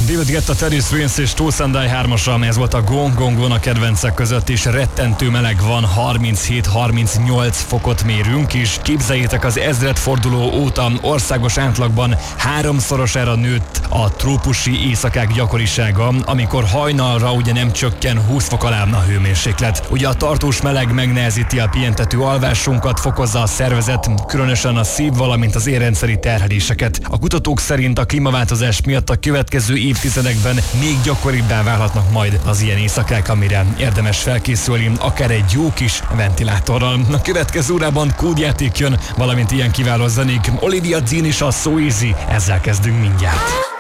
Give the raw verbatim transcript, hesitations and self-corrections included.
David Guetta, Teddy Swims és Two Sunday hármasa, ez volt a Gong Gongon a kedvencek között, és rettentő meleg van, harminchét harmincnyolc fokot mérünk is. Képzeljétek, az ezredforduló óta országos átlagban háromszorosára nőtt a trópusi éjszakák gyakorisága, amikor hajnalra ugye nem csökken húsz fok alá a hőmérséklet. Ugye a tartós meleg megnehezíti a pihentető alvásunkat, fokozza a szervezet, különösen a szív, valamint az érrendszeri terheléseket. A kutatók szerint a klímaváltozás miatt a következő évtizedekben még gyakoribbá válhatnak majd az ilyen éjszakák, amire érdemes felkészülni, akár egy jó kis ventilátorral. A következő órában kódjáték jön, valamint ilyen kiváló zenék. Olivia Dean is a So Easy, ezzel kezdünk mindjárt.